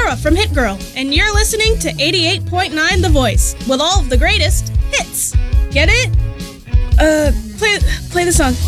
Laura from Hit Girl, and you're listening to 88.9 The Voice, with all of the greatest hits. Get it? Play the song.